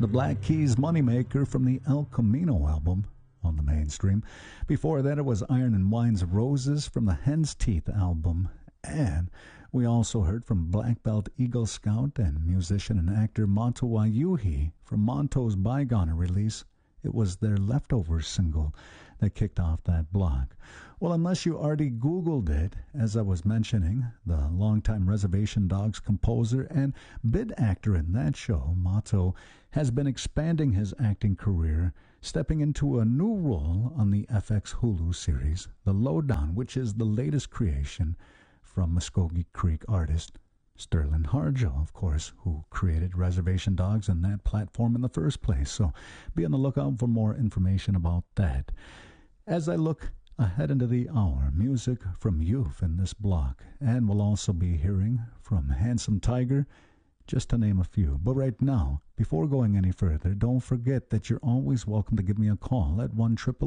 the Black Keys Moneymaker from the El Camino album on the Mainstream. Before that, it was Iron and Wine's Roses from the Hen's Teeth album. And we also heard from Black Belt Eagle Scout and musician and actor Monto Wayuhi from Monto's Bygone release. It was their Leftovers single that kicked off that block. Well, unless you already Googled it, as I was mentioning, the longtime Reservation Dogs composer and bit actor in that show, Monto, has been expanding his acting career, stepping into a new role on the FX Hulu series, The Lowdown, which is the latest creation from Muskogee Creek artist Sterling Harjo, of course, who created Reservation Dogs and that platform in the first place. So be on the lookout for more information about that. As I look ahead into the hour, music from youth in this block, and we'll also be hearing from Handsome Tiger, just to name a few. But right now, before going any further, don't forget that you're always welcome to give me a call at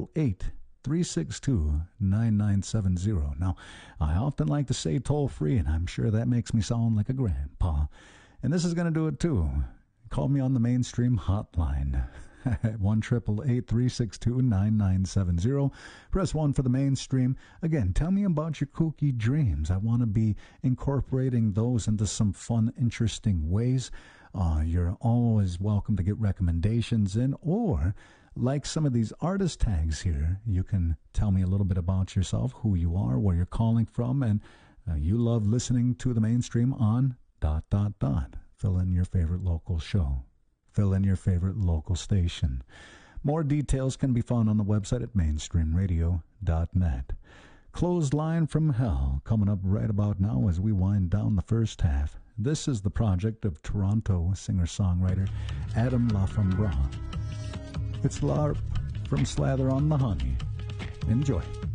1-888-362-9970. Now, I often like to say toll-free, and I'm sure that makes me sound like a grandpa. And this is going to do it, too. Call me on the Mainstream hotline at 1-888-362-9970. Press 1 for the Mainstream. Again, tell me about your kooky dreams. I want to be incorporating those into some fun, interesting ways. You're always welcome to get recommendations in, or like some of these artist tags here, you can tell me a little bit about yourself, who you are, where you're calling from, and you love listening to the Mainstream on ... Fill in your favorite local show. Fill in your favorite local station. More details can be found on the website at mainstreamradio.net. Closed Line from Hell coming up right about now as we wind down the first half. This is the project of Toronto singer-songwriter Adam LaFambra. It's LARP from Slather on the Honey. Enjoy.